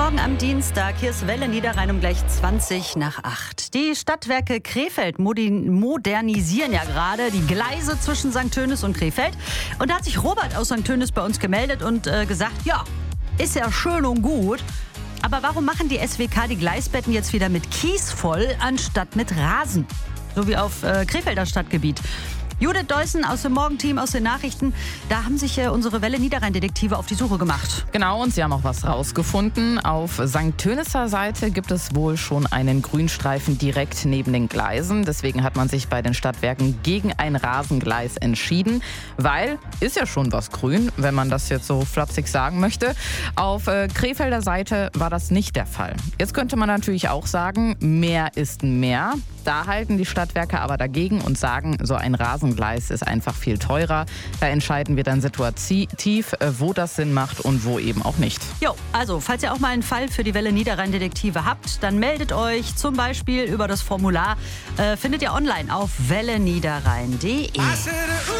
Morgen am Dienstag. Hier ist Welle Niederrhein um gleich 20:20. Die Stadtwerke Krefeld modernisieren ja gerade die Gleise zwischen St. Tönis und Krefeld. Und da hat sich Robert aus St. Tönis bei uns gemeldet und gesagt, ja, ist ja schön und gut. Aber warum machen die SWK die Gleisbetten jetzt wieder mit Kies voll, anstatt mit Rasen? So wie auf Krefelder Stadtgebiet. Judith Deussen aus dem Morgenteam, aus den Nachrichten. Da haben sich unsere Welle Niederrhein-Detektive auf die Suche gemacht. Genau, und sie haben auch was rausgefunden. Auf St. Tönisser Seite gibt es wohl schon einen Grünstreifen direkt neben den Gleisen. Deswegen hat man sich bei den Stadtwerken gegen ein Rasengleis entschieden. Weil, ist ja schon was grün, wenn man das jetzt so flapsig sagen möchte. Auf Krefelder Seite war das nicht der Fall. Jetzt könnte man natürlich auch sagen, mehr ist mehr. Da halten die Stadtwerke aber dagegen und sagen, so ein Rasengleis ist einfach viel teurer. Da entscheiden wir dann situativ, wo das Sinn macht und wo eben auch nicht. Jo, also falls ihr auch mal einen Fall für die Welle Niederrhein-Detektive habt, dann meldet euch zum Beispiel über das Formular. Findet ihr online auf welleniederrhein.de.